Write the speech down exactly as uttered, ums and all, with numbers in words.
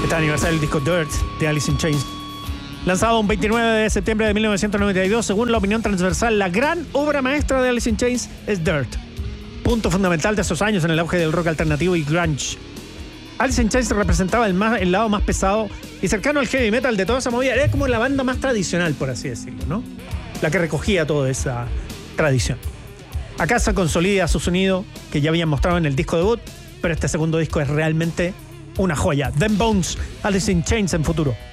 cincuenta aniversario del disco Dirt de Alice in Chains. Lanzado un veintinueve de septiembre de mil novecientos noventa y dos, según la opinión transversal, la gran obra maestra de Alice in Chains es Dirt. Punto fundamental de esos años en el auge del rock alternativo y grunge. Alice in Chains representaba el, más, el lado más pesado y cercano al heavy metal de toda esa movida. Era como la banda más tradicional, por así decirlo, ¿no? La que recogía toda esa tradición. Acá se consolida su sonido, que ya habían mostrado en el disco debut, pero este segundo disco es realmente una joya. Them Bones, Alice in Chains en futuro.